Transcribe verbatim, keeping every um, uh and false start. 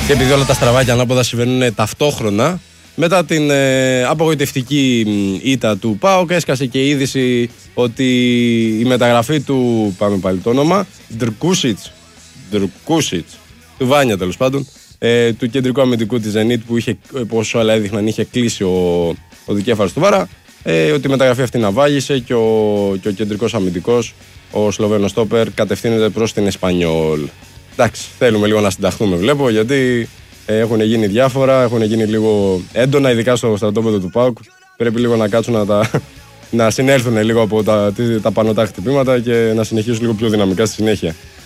Και επειδή όλα τα στραβά και ανάποδα συμβαίνουν ταυτόχρονα, μετά την ε, απογοητευτική ήττα του ΠΑΟΚ, έσκασε και η είδηση ότι η μεταγραφή του, πάμε πάλι το όνομα, Ντρκούσιτς, Ντρκούσιτς, του Βάνια τέλος πάντων, ε, του κεντρικού αμυντικού της Zenit, που είχε, όσο όλα έδειχναν, είχε κλείσει ο, ο δικέφαλος του Βάρα, ε, ότι η μεταγραφή αυτή ναυάγησε και ο, και ο κεντρικός αμυντικός, ο Σλοβαίνος στόπερ, κατευθύνεται προς την Εσπανιόλ. Εντάξει, θέλουμε λίγο να συνταχθούμε, βλέπω, γιατί ε, έχουν γίνει διάφορα, έχουν γίνει λίγο έντονα, ειδικά στο στρατόπεδο του ΠΑΟΚ. Πρέπει λίγο να κάτσουν να, τα, να συνέλθουν λίγο από τα, τα πανωτά χτυπήματα και να συνεχίσουν λίγο πιο δυναμικά στη συνέχεια.